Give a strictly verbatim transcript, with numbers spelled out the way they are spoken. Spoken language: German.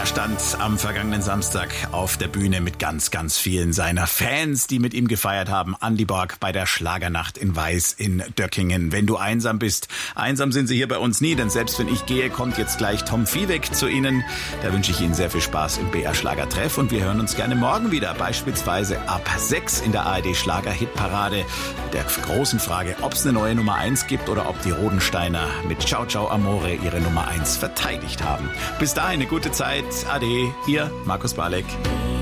Er stand am vergangenen Samstag auf der Bühne mit ganz, ganz vielen seiner Fans, die mit ihm gefeiert haben. Andy Borg bei der Schlagernacht in Weiß in Döckingen. Wenn du einsam bist, einsam sind sie hier bei uns nie, denn selbst wenn ich gehe, kommt jetzt gleich Tom Viehweg zu Ihnen. Da wünsche ich Ihnen sehr viel Spaß im B R Schlagertreff und wir hören uns gerne morgen wieder, beispielsweise ab sechs in der A R D Schlager-Hitparade. Der großen Frage, ob es eine neue Nummer eins gibt oder ob die Rodensteiner mit Ciao Ciao Amore ihre Nummer eins verteidigt haben. Bis dahin eine gute Zeit. Ade, ihr Markus Balek.